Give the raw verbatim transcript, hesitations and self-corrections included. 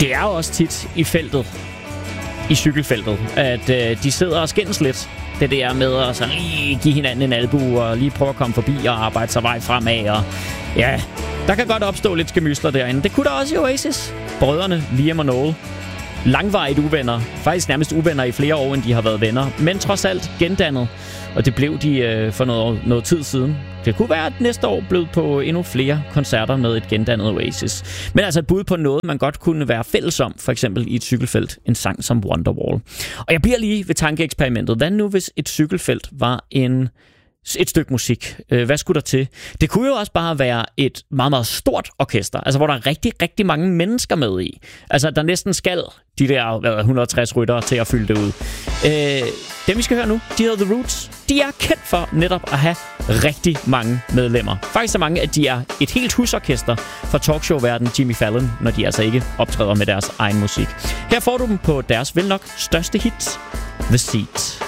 Det er jo også tit i feltet, i cykelfeltet, at øh, de sidder og skændes lidt. Det der med at så lige give hinanden en albu og lige prøve at komme forbi og arbejde sig vej fremad. Og ja, der kan godt opstå lidt skemysler derinde. Det kunne der også i Oasis. Brødrene Liam og Noel. Langvarigt uvenner. Faktisk nærmest uvenner i flere år, end de har været venner. Men trods alt gendannet. Og det blev de øh, for noget, noget tid siden. Det kunne være, at næste år blev på endnu flere koncerter med et gendannet Oasis. Men altså et bud på noget, man godt kunne være fælles om. For eksempel i et cykelfelt. En sang som Wonderwall. Og jeg bliver lige ved tankeeksperimentet. Hvad nu, hvis et cykelfelt var en... et stykke musik. Hvad skulle der til? Det kunne jo også bare være et meget, meget stort orkester, altså hvor der er rigtig, rigtig mange mennesker med i. Altså der næsten skal de der hvad, et hundrede og tres ryttere til at fylde det ud. Øh, dem vi skal høre nu, de hedder The Roots. De er kendt for netop at have rigtig mange medlemmer. Faktisk så mange, at de er et helt husorkester for talkshow-verdenen Jimmy Fallon, når de altså ikke optræder med deres egen musik. Her får du dem på deres vel nok største hit, The Seat.